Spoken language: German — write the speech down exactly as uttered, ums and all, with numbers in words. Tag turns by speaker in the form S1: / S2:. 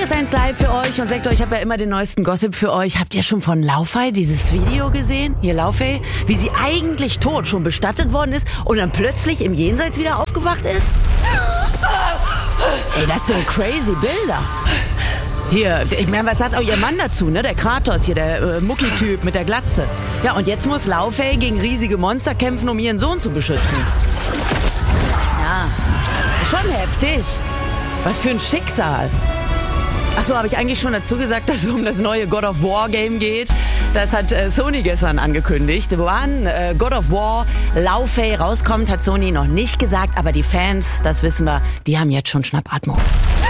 S1: Hier ist eins live für euch und sagt euch, ich habe ja immer den neuesten Gossip für euch. Habt ihr schon von Laufey dieses Video gesehen? Hier Laufey, wie sie eigentlich tot schon bestattet worden ist und dann plötzlich im Jenseits wieder aufgewacht ist? Ey, das sind crazy Bilder. Hier, ich meine, was sagt auch ihr Mann dazu, ne? Der Kratos hier, der äh, Mucki-Typ mit der Glatze. Ja, und jetzt muss Laufey gegen riesige Monster kämpfen, um ihren Sohn zu beschützen. Ja, schon heftig. Was für ein Schicksal. Achso, habe ich eigentlich schon dazu gesagt, dass es um das neue God of War Game geht? Das hat äh, Sony gestern angekündigt. Wann äh, God of War Laufey rauskommt, hat Sony noch nicht gesagt. Aber die Fans, das wissen wir, die haben jetzt schon Schnappatmung.